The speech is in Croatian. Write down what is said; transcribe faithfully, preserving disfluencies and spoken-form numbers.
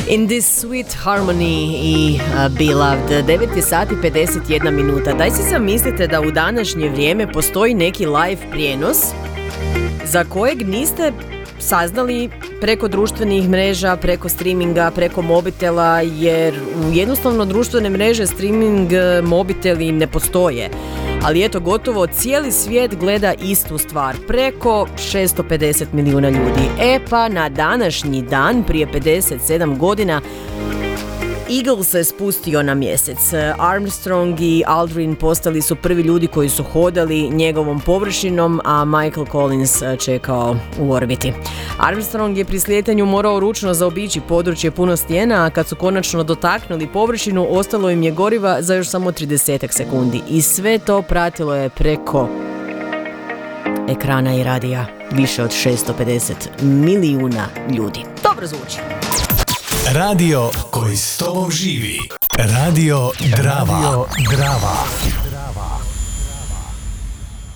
In this sweet harmony i uh, beloved. devet je sati pedeset jedna minuta. Daj si zamislite da u današnje vrijeme postoji neki live prijenos za kojeg niste saznali preko društvenih mreža, preko streaminga, preko mobitela, jer jednostavno društvene mreže, streaming, mobiteli ne postoje. Ali eto, gotovo cijeli svijet gleda istu stvar, preko šesto pedeset milijuna ljudi. E pa na današnji dan, prije pedeset sedam godina, Eagle se spustio na mjesec. Armstrong i Aldrin postali su prvi ljudi koji su hodali njegovom površinom, a Michael Collins čekao u orbiti. Armstrong je pri slijetanju morao ručno zaobići područje puno stijena, a kad su konačno dotaknuli površinu, ostalo im je goriva za još samo trideset sekundi. I sve to pratilo je preko ekrana i radija više od šesto pedeset milijuna ljudi. Dobro zvuči. Radio koji s tobom živi. Radio Drava. Radio Drava.